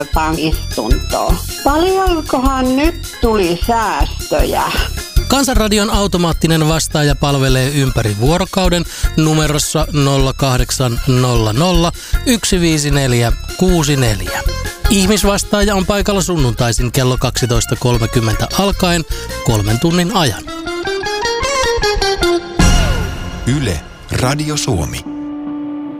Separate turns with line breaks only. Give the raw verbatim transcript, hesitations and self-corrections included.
istuntoon. Paljonkohan nyt tuli säästöjä?
Kansanradion automaattinen vastaaja palvelee ympäri vuorokauden numerossa nolla kahdeksan nolla nolla yksi viisi neljä kuusi neljä. Ihmisvastaaja on paikalla sunnuntaisin kello kaksitoista kolmekymmentä alkaen kolmen tunnin ajan.
Yle, Radio Suomi.